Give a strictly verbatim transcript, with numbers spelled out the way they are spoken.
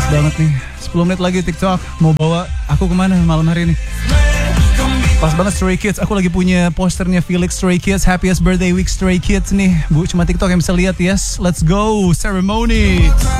Pas banget nih, sepuluh menit lagi TikTok. Mau bawa aku kemana malam hari ini? Pas banget Stray Kids. Aku lagi punya posternya Felix Stray Kids. Happiest birthday week Stray Kids nih. Bu, cuma TikTok yang bisa lihat. Yes, let's go. Ceremony.